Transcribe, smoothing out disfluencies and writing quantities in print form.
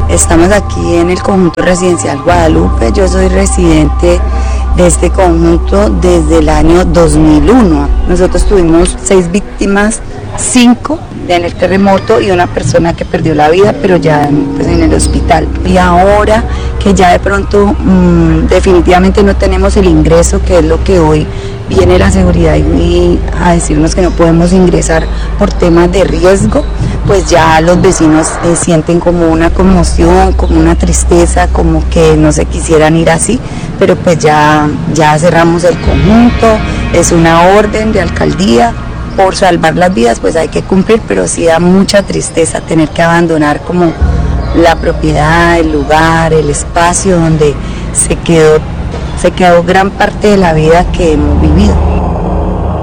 Estamos aquí en el conjunto residencial Guadalupe. Yo soy residente de este conjunto desde el año 2001. Nosotros tuvimos 6 víctimas, 5 en el terremoto y una persona que perdió la vida, pero ya pues, en el hospital. Y ahora que ya de pronto definitivamente no tenemos el ingreso, que es lo que hoy viene la seguridad y a decirnos que no podemos ingresar por temas de riesgo, pues ya los vecinos sienten como una conmoción, como una tristeza, como que no se quisieran ir así, pero pues ya cerramos el conjunto, es una orden de alcaldía, por salvar las vidas pues hay que cumplir, pero sí da mucha tristeza tener que abandonar como la propiedad, el lugar, el espacio donde se quedó gran parte de la vida que hemos vivido.